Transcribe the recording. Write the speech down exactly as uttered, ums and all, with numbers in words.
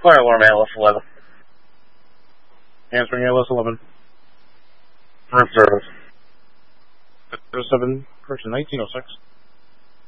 Fire alarm A L S eleven. Answering A L S eleven. First service. zero seven, correction, nineteen oh six.